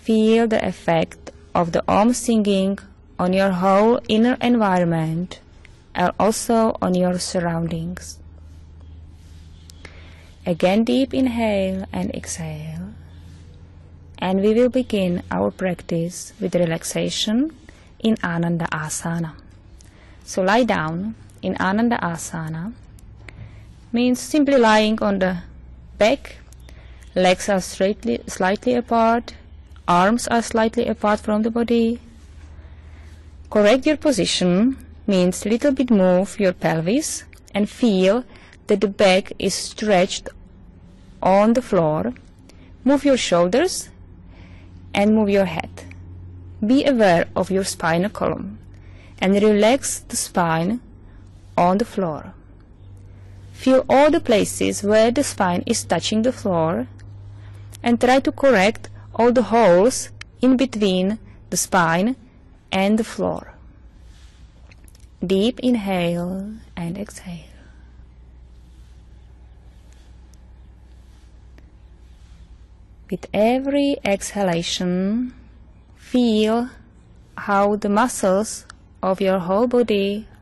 Feel the effect of the Om singing on your whole inner environment and also on your surroundings. Again, deep inhale and exhale. And we will begin our practice with relaxation in Ananda Asana. So lie down in Ananda Asana. Means simply lying on the back. Legs are slightly apart. Arms are slightly apart from the body. Correct your position means little bit move your pelvis and feel that the back is stretched on the floor. Move your shoulders and move your head. Be aware of your spinal column and relax the spine on the floor. Feel all the places where the spine is touching the floor and try to correct all the holes in between the spine and the floor. Deep inhale and exhale. With every exhalation, feel how the muscles of your whole body